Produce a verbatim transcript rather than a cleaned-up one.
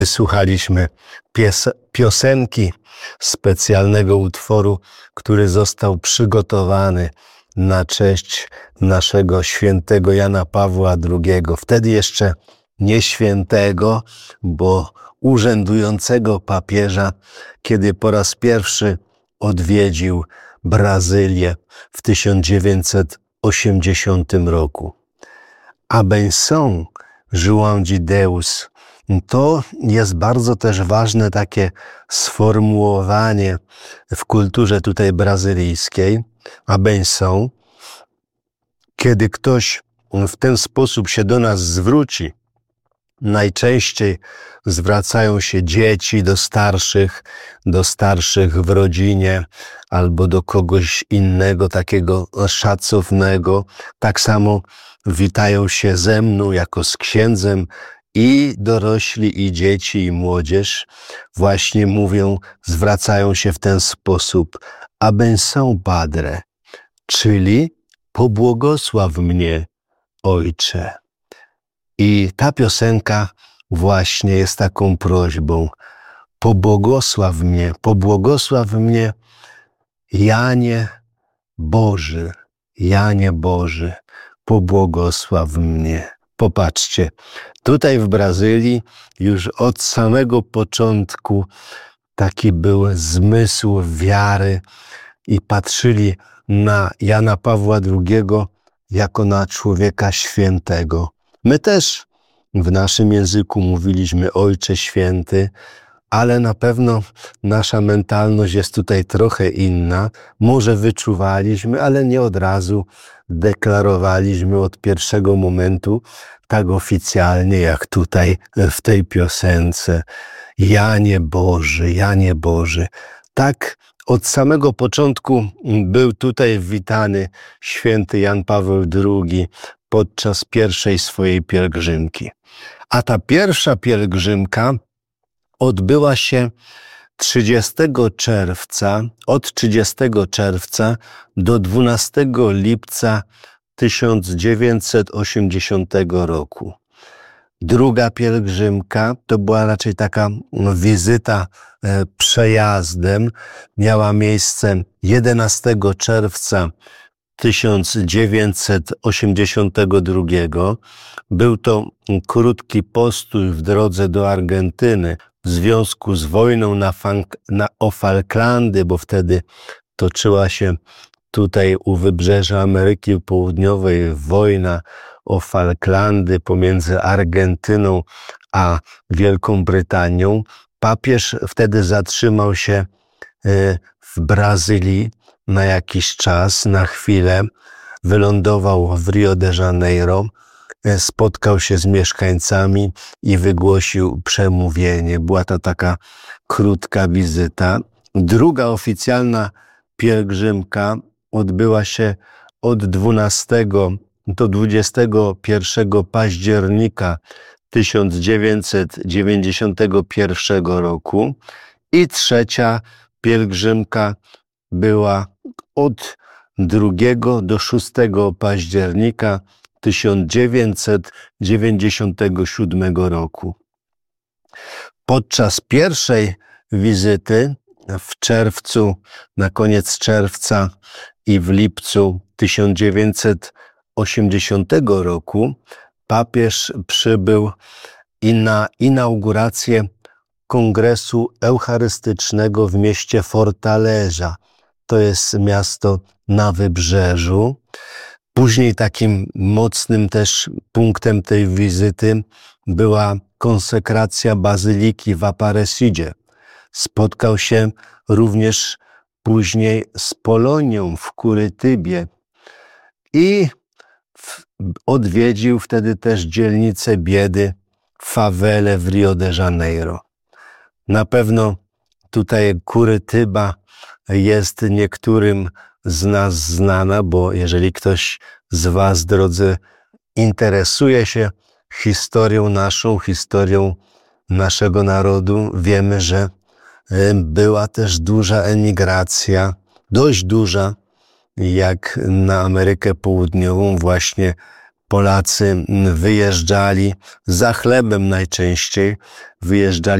Słuchaliśmy pies, piosenki specjalnego utworu, który został przygotowany na cześć naszego świętego Jana Pawła drugiego. Wtedy jeszcze nie świętego, bo urzędującego papieża, kiedy po raz pierwszy odwiedził Brazylię w tysiąc dziewięćset osiemdziesiątym roku. Abenção João de Deus. To jest bardzo też ważne takie sformułowanie w kulturze tutaj brazylijskiej. Abenção. Kiedy ktoś w ten sposób się do nas zwróci, najczęściej zwracają się dzieci do starszych, do starszych w rodzinie albo do kogoś innego, takiego szacownego. Tak samo witają się ze mną jako z księdzem i dorośli, i dzieci, i młodzież. Właśnie mówią, zwracają się w ten sposób. Abenção Padre, czyli pobłogosław mnie, Ojcze. I ta piosenka właśnie jest taką prośbą. Pobłogosław mnie, pobłogosław mnie, Janie Boży, Janie Boży, pobłogosław mnie. Popatrzcie, tutaj w Brazylii już od samego początku taki był zmysł wiary i patrzyli na Jana Pawła drugiego jako na człowieka świętego. My też w naszym języku mówiliśmy Ojcze Święty, ale na pewno nasza mentalność jest tutaj trochę inna. Może wyczuwaliśmy, ale nie od razu deklarowaliśmy od pierwszego momentu tak oficjalnie jak tutaj w tej piosence. Janie Boży, Janie Boży. Tak od samego początku był tutaj witany święty Jan Paweł drugi podczas pierwszej swojej pielgrzymki. A ta pierwsza pielgrzymka odbyła się trzydziestego czerwca, od trzydziestego czerwca do dwunastego lipca tysiąc dziewięćset osiemdziesiątego roku. Druga pielgrzymka to była raczej taka wizyta e, przejazdem. Miała miejsce jedenastego czerwca tysiąc dziewięćset osiemdziesiątego drugiego. Był to krótki postój w drodze do Argentyny w związku z wojną na, Fank- na o Falklandy, bo wtedy toczyła się tutaj u wybrzeża Ameryki Południowej wojna o Falklandy pomiędzy Argentyną a Wielką Brytanią. Papież wtedy zatrzymał się w Brazylii na jakiś czas, na chwilę. Wylądował w Rio de Janeiro, spotkał się z mieszkańcami i wygłosił przemówienie. Była to taka krótka wizyta. Druga oficjalna pielgrzymka odbyła się od dwunastego do dwudziestego pierwszego października tysiąc dziewięćset dziewięćdziesiątego pierwszego roku i trzecia pielgrzymka była od drugiego do szóstego października tysiąc dziewięćset dziewięćdziesiątego siódmego roku. Podczas pierwszej wizyty w czerwcu, na koniec czerwca i w lipcu tysiąc dziewięćset osiemdziesiątego roku papież przybył i na inaugurację Kongresu Eucharystycznego w mieście Fortaleza. To jest miasto na wybrzeżu. Później takim mocnym też punktem tej wizyty była konsekracja bazyliki w Aparecidzie. Spotkał się również później z Polonią w Kurytybie i w, odwiedził wtedy też dzielnicę biedy, fawelę w Rio de Janeiro. Na pewno tutaj Kurytyba jest niektórym z nas znana, bo jeżeli ktoś z was, drodzy, interesuje się historią naszą, historią naszego narodu, wiemy, że była też duża emigracja, dość duża, jak na Amerykę Południową właśnie Polacy wyjeżdżali za chlebem najczęściej, wyjeżdżali